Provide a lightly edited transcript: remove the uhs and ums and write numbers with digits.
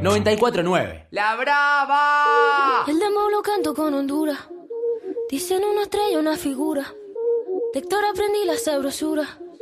94.9. ¡La Brava! El demo lo canto con Honduras. Dicen una estrella, una figura. De Héctor aprendí la sabrosura.